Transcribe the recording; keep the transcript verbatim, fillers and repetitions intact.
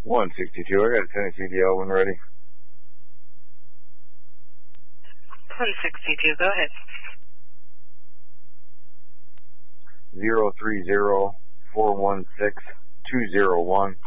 one sixty-two, I got a Tennessee D L when ready. one sixty-two, go ahead. Zero three zero four one six two zero one.